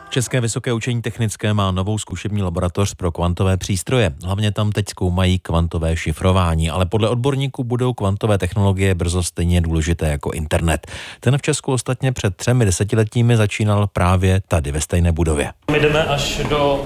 České vysoké učení technické má novou zkušební laboratoř pro kvantové přístroje. Hlavně tam teď zkoumají kvantové šifrování, ale podle odborníků budou kvantové technologie brzo stejně důležité jako internet. Ten v Česku ostatně před 3 desetiletími začínal právě tady ve stejné budově. My jdeme až do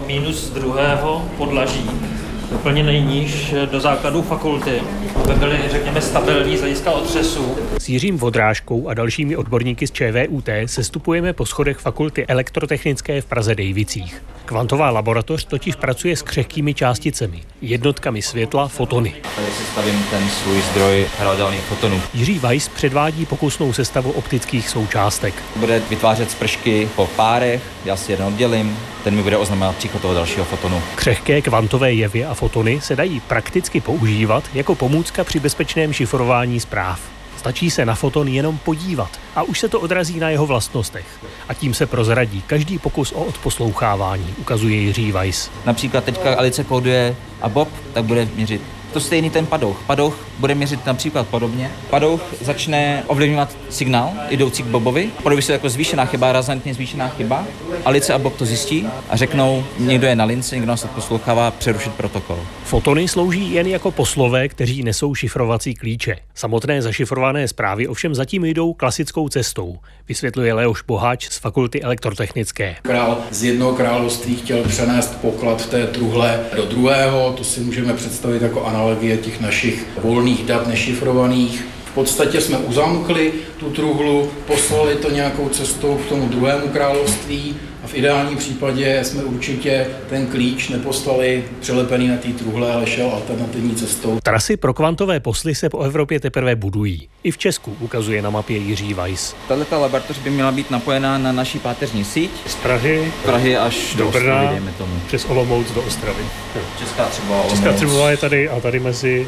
-2. podlaží, úplně nejníž do základů fakulty, aby byly, řekněme, stabilní z hlediska otřesů. S Jiřím Vodrážkou a dalšími odborníky z ČVUT sestupujeme po schodech fakulty elektrotechnické v Praze Dejvicích. Kvantová laboratoř totiž pracuje s křehkými částicemi, jednotkami světla, fotony. Tady si stavím ten svůj zdroj hladových fotonů. Jiří Weiss předvádí pokusnou sestavu optických součástek. Bude vytvářet spršky po párech, já si jeden oddělím, ten mi bude oznamovat příchod toho dalšího fotonu. Křehké kvantové jevy a fotony se dají prakticky používat jako pomůcka při bezpečném šifrování zpráv. Stačí se na foton jenom podívat a už se to odrazí na jeho vlastnostech. A tím se prozradí každý pokus o odposlouchávání, ukazuje Jiří Weiss. Například teďka Alice kóduje a Bob tak bude měřit. To stejný ten padouch. Padouch bude měřit například podobně. Padouch začne ovlivňovat signál jdoucí k Bobovi. Projeví se jako zvýšená chyba, razantně zvýšená chyba. Alice a Bob to zjistí a řeknou, někdo je na lince, někdo nás poslouchává, přerušit protokol. Fotony slouží jen jako poslové, kteří nesou šifrovací klíče. Samotné zašifrované zprávy ovšem zatím jdou klasickou cestou, vysvětluje Leoš Boháč z fakulty elektrotechnické. Král z jednoho království chtěl přenést poklad v té truhle do druhého, to si můžeme představit jako analogie těch našich volných dat nešifrovaných. V podstatě jsme uzamkli tu truhlu, poslali to nějakou cestou k tomu druhému království a v ideálním případě jsme určitě ten klíč neposlali přelepený na té truhle, ale šel alternativní cestou. Trasy pro kvantové posly se po Evropě teprve budují. I v Česku, ukazuje na mapě Jiří Weiss. Tato laboratoř by měla být napojená na naší páteřní síť. Z Prahy až do Brna, Ostravy, dejme tomu. Přes Olomouc do Ostravy. Česká Třebová je tady a tady mezi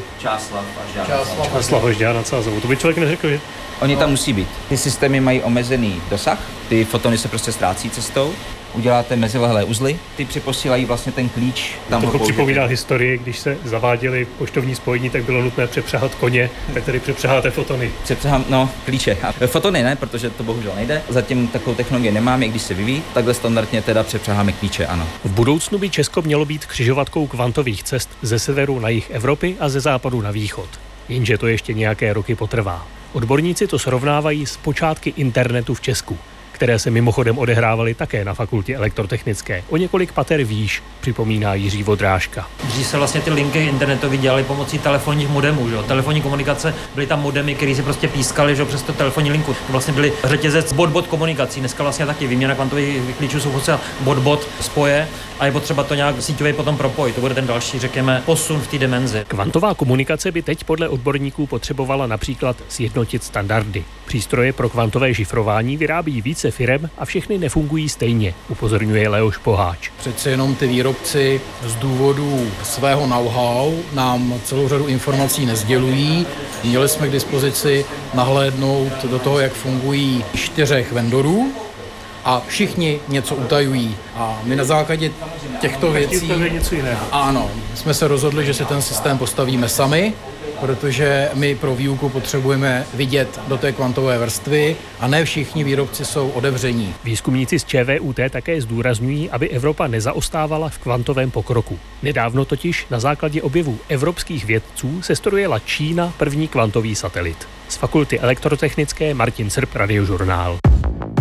Čáslav a Žďár nad Sázavou. To by člověk neřekl, že? Oni tam musí být. Ty systémy mají omezený dosah, ty fotony se prostě ztrácí cestou. Uděláte mezilehlé uzly, ty připosílají vlastně ten klíč. Tam to připomíná historii, když se zaváděly poštovní spojení, tak bylo nutné přepřáhat koně, tak tady přepřáháte fotony. Klíče. A fotony ne, protože to bohužel nejde. Zatím takovou technologii nemáme, i když se vyvíjí. Takhle standardně teda přepřáháme klíče, ano. V budoucnu by Česko mělo být křižovatkou kvantových cest ze severu na jih Evropy a ze západu na východ. Jenže to ještě nějaké roky potrvá. Odborníci to srovnávají s počátky internetu v Česku, které se mimochodem odehrávaly také na fakultě elektrotechnické. O několik pater výš, připomíná Jiří Vodrážka. Dřív se vlastně ty linky internetové dělaly pomocí telefonních modemů, že? Telefonní komunikace, byly tam modemy, které si prostě pískaly, že? Přes to telefonní linku. To vlastně byly řetězec bot komunikací. Dneska vlastně taky výměna kvantových klíčů jsou potřeba bot spoje a je potřeba to nějak síťově potom propojit. To bude ten další, řekněme, posun v té dimenzi. Kvantová komunikace by teď podle odborníků potřebovala například sjednotit standardy. Přístroje pro kvantové šifrování vyrábí více firem a všechny nefungují stejně, upozorňuje Leoš Boháč. Přece jenom ty výrobci z důvodu svého know-how nám celou řadu informací nesdělují. Měli jsme k dispozici nahlédnout do toho, jak fungují 4 vendorů a všichni něco utajují. A my na základě těchto věcí ano, jsme se rozhodli, že si ten systém postavíme sami, protože my pro výuku potřebujeme vidět do té kvantové vrstvy a ne všichni výrobci jsou otevření. Výzkumníci z ČVUT také zdůrazňují, aby Evropa nezaostávala v kvantovém pokroku. Nedávno totiž na základě objevů evropských vědců sestrojila Čína první kvantový satelit. Z fakulty elektrotechnické Martin Srb, Radiožurnál.